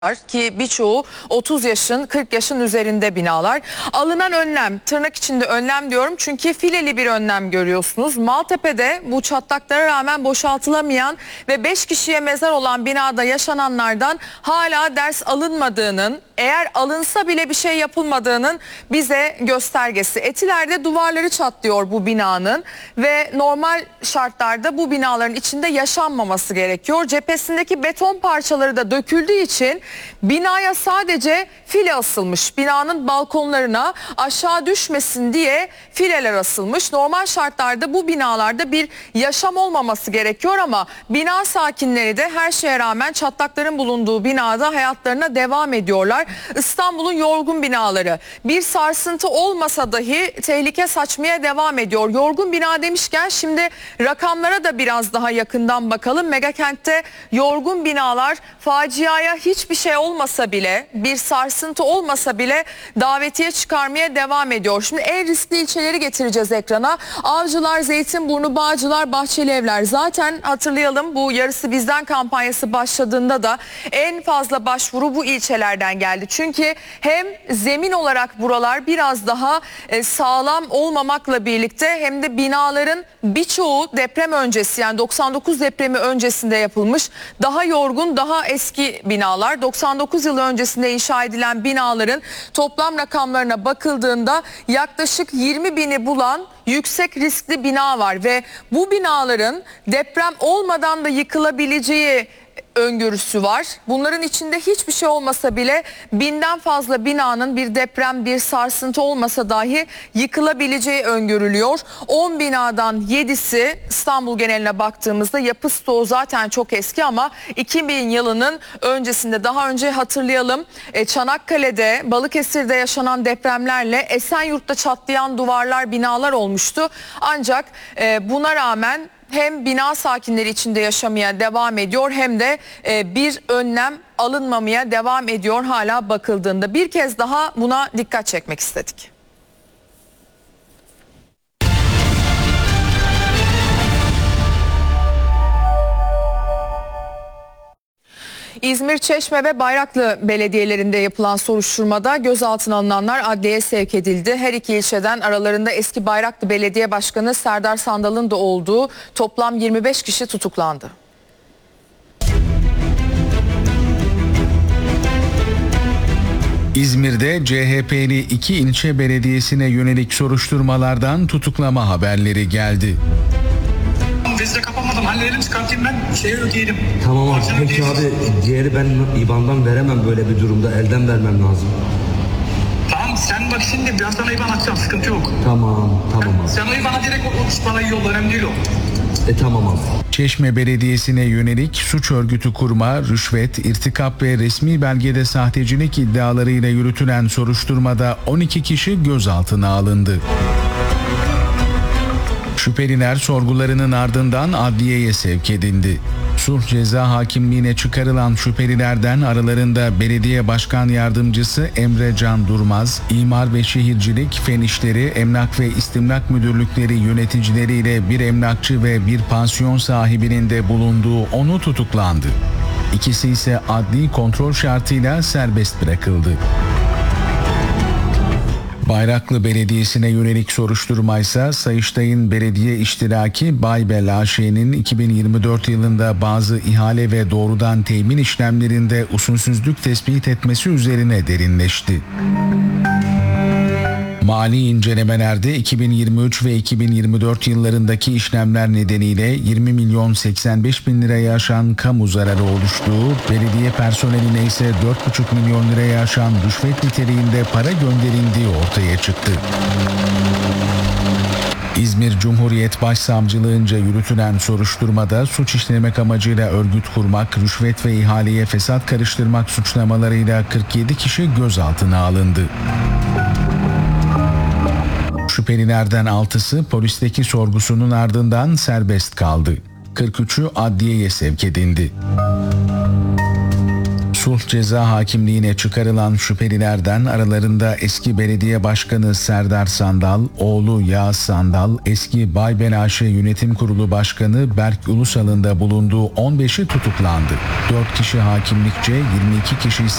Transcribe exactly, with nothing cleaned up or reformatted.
ki birçoğu otuz yaşın kırk yaşın üzerinde binalar. Alınan önlem, tırnak içinde önlem diyorum çünkü fileli bir önlem görüyorsunuz. Maltepe'de bu çatlaklara rağmen boşaltılamayan ve beş kişiye mezar olan binada yaşananlardan hala ders alınmadığının, eğer alınsa bile bir şey yapılmadığının bize göstergesi. Etiler'de duvarları çatlıyor bu binanın ve normal şartlarda bu binaların içinde yaşanmaması gerekiyor. Cephesindeki beton parçaları da döküldüğü için binaya sadece file asılmış. Binanın balkonlarına aşağı düşmesin diye fileler asılmış. Normal şartlarda bu binalarda bir yaşam olmaması gerekiyor ama bina sakinleri de her şeye rağmen çatlakların bulunduğu binada hayatlarına devam ediyorlar. İstanbul'un yorgun binaları bir sarsıntı olmasa dahi tehlike saçmaya devam ediyor. Yorgun bina demişken şimdi rakamlara da biraz daha yakından bakalım. Megakent'te yorgun binalar faciaya hiçbir şey olmasa bile, bir sarsıntı olmasa bile davetiye çıkarmaya devam ediyor. Şimdi en riskli ilçeleri getireceğiz ekrana. Avcılar, Zeytinburnu, Bağcılar, Bahçelievler. Zaten hatırlayalım, bu Yarısı Bizden kampanyası başladığında da en fazla başvuru bu ilçelerden geldi. Çünkü hem zemin olarak buralar biraz daha e, sağlam olmamakla birlikte hem de binaların birçoğu deprem öncesi, yani doksan dokuz depremi öncesinde yapılmış daha yorgun, daha eski binalar. doksan dokuz yıl öncesinde inşa edilen binaların toplam rakamlarına bakıldığında yaklaşık yirmi bini bulan yüksek riskli bina var ve bu binaların deprem olmadan da yıkılabileceği öngörüsü var. Bunların içinde hiçbir şey olmasa bile binden fazla binanın bir deprem, bir sarsıntı olmasa dahi yıkılabileceği öngörülüyor. on binadan yedisi İstanbul geneline baktığımızda, yapı stoğu zaten çok eski ama iki bin yılının öncesinde. Daha önce hatırlayalım, Çanakkale'de, Balıkesir'de yaşanan depremlerle Esenyurt'ta çatlayan duvarlar, binalar olmuştu. Ancak buna rağmen hem bina sakinleri içinde yaşamaya devam ediyor hem de e, bir önlem alınmamaya devam ediyor hala bakıldığında. Bir kez daha buna dikkat çekmek istedik. İzmir, Çeşme ve Bayraklı belediyelerinde yapılan soruşturmada gözaltına alınanlar adliyeye sevk edildi. Her iki ilçeden aralarında eski Bayraklı Belediye Başkanı Serdar Sandal'ın da olduğu toplam yirmi beş kişi tutuklandı. İzmir'de C H P'li iki ilçe belediyesine yönelik soruşturmalardan tutuklama haberleri geldi. Vizde kapamadım, halledelim, çıkartayım, ben şeyi ödeyelim. Tamam abi, peki abi, diğeri ben İ B A N'dan veremem böyle bir durumda, elden vermem lazım. Tamam, sen bak şimdi ben sana İ B A N atacağım, sıkıntı yok. Tamam, tamam abi. Sen o İ B A N'ı direkt o bana yolla, önemli değil o. E tamam abi. Çeşme Belediyesi'ne yönelik suç örgütü kurma, rüşvet, irtikap ve resmi belgede sahtecilik iddialarıyla yürütülen soruşturmada on iki kişi gözaltına alındı. Şüpheliler sorgularının ardından adliyeye sevk edildi. Sulh Ceza Hakimliğine çıkarılan şüphelilerden aralarında Belediye Başkan Yardımcısı Emre Can Durmaz, İmar ve Şehircilik, Fen İşleri, Emlak ve İstimlak Müdürlükleri yöneticileriyle bir emlakçı ve bir pansiyon sahibinin de bulunduğu onu tutuklandı. İkisi ise adli kontrol şartıyla serbest bırakıldı. Bayraklı Belediyesi'ne yönelik soruşturma ise Sayıştay'ın belediye iştiraki Baybel A Ş'nin iki bin yirmi dört yılında bazı ihale ve doğrudan temin işlemlerinde usulsüzlük tespit etmesi üzerine derinleşti. Mali incelemelerde iki bin yirmi üç ve iki bin yirmi dört yıllarındaki işlemler nedeniyle yirmi milyon seksen beş bin liraya aşan kamu zararı oluştuğu, belediye personeline ise dört buçuk milyon liraya aşan rüşvet niteliğinde para gönderildiği ortaya çıktı. İzmir Cumhuriyet Başsavcılığınca yürütülen soruşturmada suç işlemek amacıyla örgüt kurmak, rüşvet ve ihaleye fesat karıştırmak suçlamalarıyla kırk yedi kişi gözaltına alındı. Şüphelilerden altısı polisteki sorgusunun ardından serbest kaldı. kırk üçü adliyeye sevk edildi. Sulh Sulh Ceza Hakimliğine çıkarılan şüphelilerden aralarında eski belediye başkanı Serdar Sandal, oğlu Yağız Sandal, eski Baybel A Ş Yönetim Kurulu Başkanı Berk Ulusal'ın da bulunduğu on beşi tutuklandı. dört kişi hakimlikçe, yirmi iki kişi ise